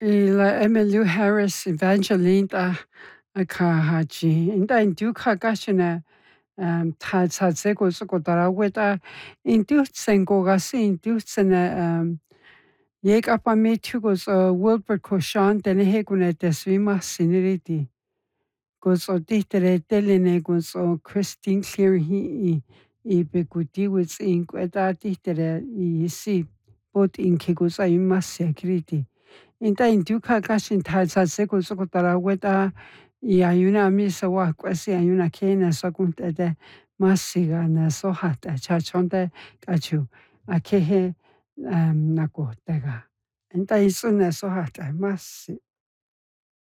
Ila Emmylou Harris Evangeline akahachi inda induka gashina tatsego sukotara weta indutsengo gasi indutsene yek apame tugos Wilbur Koshan denehegune desvima siniriti goes o dihtere telene goes o Christine Clear i beguti wits in queta dihtere I si bot in kegos a imasia kriti. Inta induka gashin tatsego sukotara weta I ayuna misa wa kwasi ayuna kena sakunta de masiga na sohata chachonde kachu akehe nakotega. Inta isuna sohata masi.